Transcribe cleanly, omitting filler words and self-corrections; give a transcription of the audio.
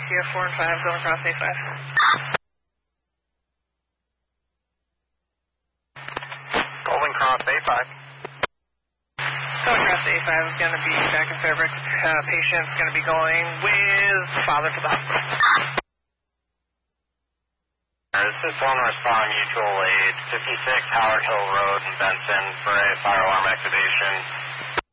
ATF 4 and 5 going across A5. Golden Cross A5. Going across A5 is going to be back in Fairbanks. Patient's going to be going with father to the hospital. This is one respond mutual aid, 56 Howard Hill Road in Benson for a fire alarm activation.